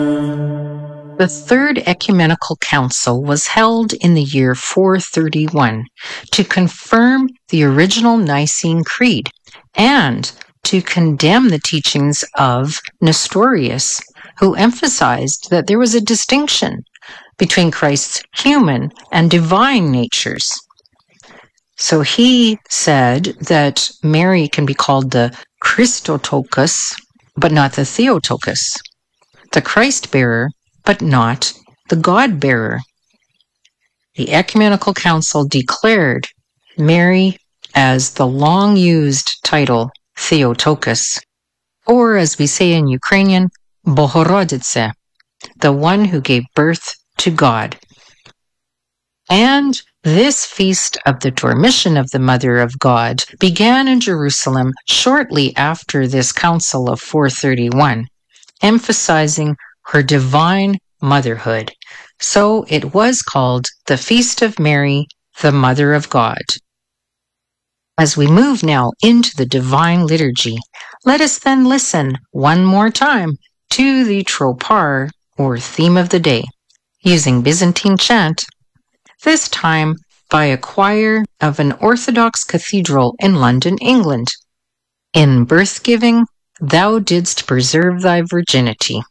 The Third Ecumenical Council was held in the year 431 to confirm the original Nicene Creed and to condemn the teachings of Nestorius, who emphasized that there was a distinction between Christ's human and divine natures. So he said that Mary can be called the Christotokos, but not the Theotokos, the Christ-bearer, but not the God-bearer. The Ecumenical Council declared Mary as the long-used title Theotokos, or as we say in Ukrainian, Bohoroditse, the one who gave birth to God. And this feast of the Dormition of the Mother of God began in Jerusalem shortly after this Council of 431, emphasizing her divine motherhood. So it was called the Feast of Mary, the Mother of God. As we move now into the Divine Liturgy, let us then listen one more time to the Tropar, or theme of the day, using Byzantine chant, this time by a choir of an Orthodox cathedral in London, England. In birth-giving, thou didst preserve thy virginity.